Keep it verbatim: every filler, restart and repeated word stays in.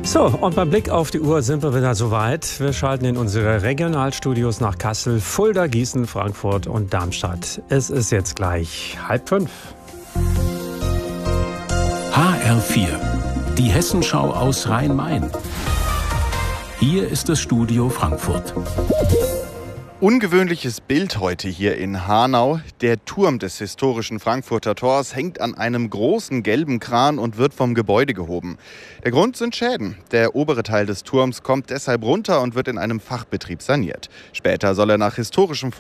So, und beim Blick auf die Uhr sind wir wieder soweit. Wir schalten in unsere Regionalstudios nach Kassel, Fulda, Gießen, Frankfurt und Darmstadt. Es ist jetzt gleich halb fünf. H R vier, die Hessenschau aus Rhein-Main. Hier ist das Studio Frankfurt. Ungewöhnliches Bild heute hier in Hanau. Der Turm des historischen Frankfurter Tors hängt an einem großen gelben Kran und wird vom Gebäude gehoben. Der Grund sind Schäden. Der obere Teil des Turms kommt deshalb runter und wird in einem Fachbetrieb saniert. Später soll er nach historischem